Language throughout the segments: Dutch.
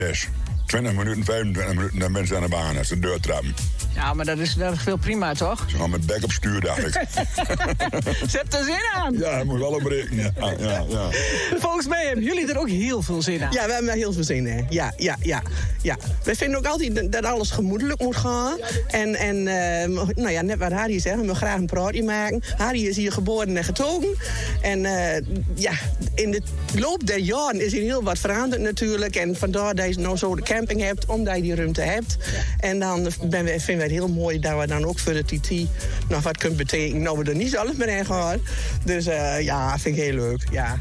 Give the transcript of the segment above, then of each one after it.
is. 20 minuten, 25 minuten, dan ben ze aan de baan. Dat is een deurtrappen. Ja, maar dat is veel prima, toch? Ze gaan met bek op stuur, dacht ik. Zet er zin aan. Ja, dat moet wel opbreken. Ja. Volgens mij hebben jullie er ook heel veel zin aan. Ja, we hebben er heel veel zin in. Ja. We vinden ook altijd dat alles gemoedelijk moet gaan. En net wat Harry zegt, we willen graag een praatje maken. Harry is hier geboren en getogen. En in de loop der jaren is hier heel wat veranderd natuurlijk. En vandaar dat je nou zo de camping hebt, omdat je die ruimte hebt. En dan vinden we het heel mooi dat we dan ook voor de TT nog wat kunnen betekenen. Nou, we er niet zelf meer in gaan. Dus vind ik heel leuk, ja.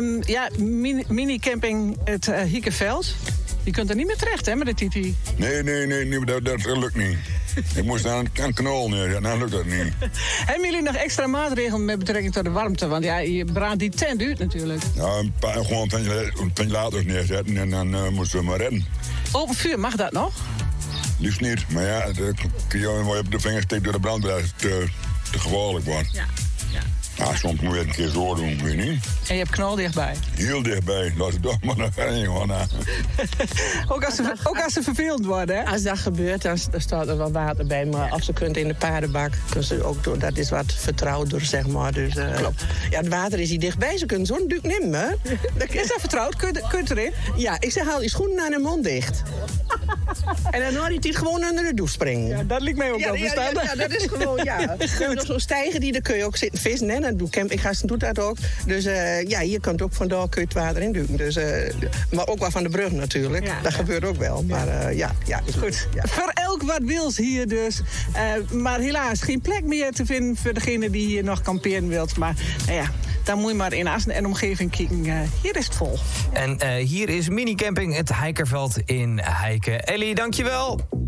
Mini-camping het Hiekenveld. Je kunt er niet meer terecht, hè, met de TT? Nee, dat lukt niet. Ik moest aan een knol neer, nou lukt dat niet. Hebben jullie nog extra maatregelen met betrekking tot de warmte? Want ja, je braadt die tent uit natuurlijk. Ja, gewoon een ventilators neerzetten en dan moesten we maar redden. Open vuur, mag dat nog? Liefst niet, maar ja, je op de vingers stikt door de brandblijf te gevaarlijk wordt. Ja. Soms moet je het een keer zo doen, weet je niet? En je hebt knal dichtbij? Heel dichtbij, laat ze toch maar naar gewoon aan. Ook als ze vervelend worden, hè? Als dat gebeurt, dan staat er wel water bij. Maar als ze kunt in de paardenbak, kunnen ze ook door. Dat is wat vertrouwder, zeg maar. Dus, klopt. Ja, het water is hier dichtbij. Ze kunnen zo'n duik nemen. Is dat vertrouwd? Kunt erin? Ja, ik zeg, haal je schoenen aan en mond dicht. En dan hoor je het gewoon onder de douche springen. Ja, dat liet mij ook wel verstaan. Ja, dat is gewoon, ja. We hebben nog zo'n stijger, daar kun je ook zitten vissen, hè. Dat doet campinggasten doet dat ook. Dus je kunt ook vandaar kun je het water in duiken. Dus, maar ook wel van de brug natuurlijk. Ja, dat gebeurt ook wel. Maar is goed. Ja. Voor elk wat wils hier dus. Maar helaas geen plek meer te vinden voor degene die hier nog kamperen wilt. Maar dan moet je maar in Assen en omgeving kijken. Hier is het vol. En hier is minicamping het Heikerveld in Heiken. Ellie, dankjewel.